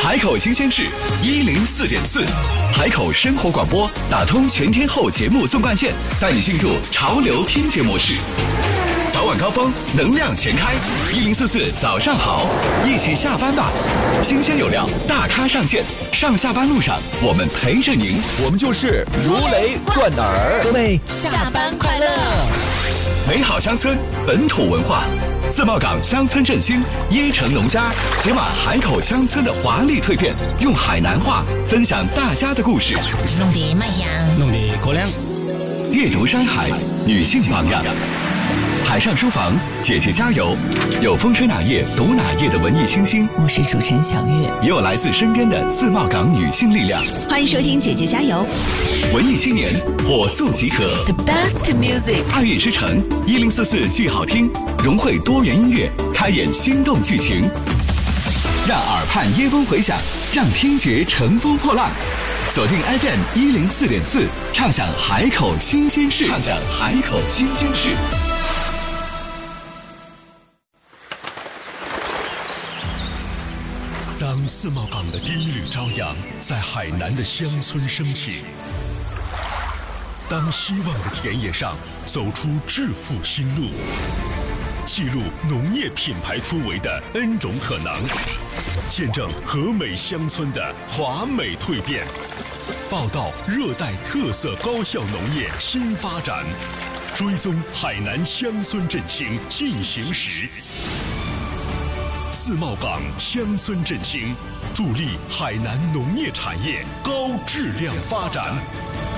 海口新鲜事104.4，海口生活广播打通全天候节目纵贯线，带你进入潮流听觉模式。早晚高峰，能量全开，1044早上好，一起下班吧。新鲜有料，大咖上线，上下班路上我们陪着您， 我们就是如雷贯耳。 各位下班快乐！ 美好乡村，本土文化。自贸港乡村振兴，椰城农家解码海口乡村的华丽蜕变，用海南话分享大家的故事。 弄得麦香， 弄得国亮。 阅读山海，女性榜样。海上书房，姐姐加油！有风吹哪页读哪页的文艺清新， 我是主持人小月， 也有来自身边的自贸港女性力量。 欢迎收听姐姐加油！ 文艺青年火速集合 The best music， 爱乐之城1044剧好听，融汇多元音乐，开演心动剧情，让耳畔耶风回响，让听觉乘风破浪。锁定 FM 104.4，畅享海口新鲜事，畅享海口新鲜事。 当自贸港的第一缕朝阳在海南的乡村升起，当希望的田野上走出致富新路，记录农业品牌突围的 N 种可能，见证和美乡村的华美蜕变，报道热带特色高效农业新发展，追踪海南乡村振兴进行时。自贸港乡村振兴，助力海南农业产业高质量发展。